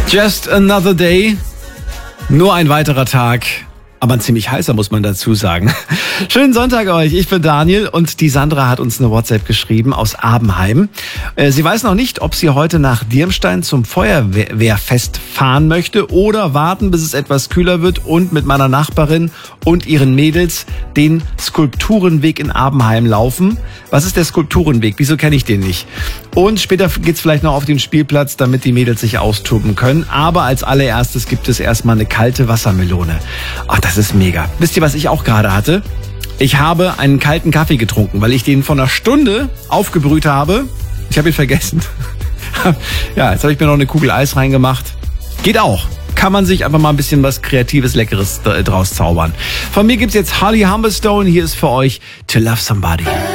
Just another day. Nur ein weiterer Tag. Aber ein ziemlich heißer, muss man dazu sagen. Schönen Sonntag euch, ich bin Daniel und die Sandra hat uns eine WhatsApp geschrieben aus Abenheim. Sie weiß noch nicht, ob sie heute nach Dirmstein zum Feuerwehrfest fahren möchte oder warten, bis es etwas kühler wird und mit meiner Nachbarin und ihren Mädels den Skulpturenweg in Abenheim laufen. Was ist der Skulpturenweg? Wieso kenne ich den nicht? Und später geht's vielleicht noch auf den Spielplatz, damit die Mädels sich austoben können. Aber als allererstes gibt es erstmal eine kalte Wassermelone. Ach, das ist mega. Wisst ihr, was ich auch gerade hatte? Ich habe einen kalten Kaffee getrunken, weil ich den vor einer Stunde aufgebrüht habe. Ich habe ihn vergessen. Ja, jetzt habe ich mir noch eine Kugel Eis reingemacht. Geht auch. Kann man sich einfach mal ein bisschen was Kreatives, Leckeres draus zaubern. Von mir gibt's jetzt Holly Humberstone. Hier ist für euch To Love Somebody.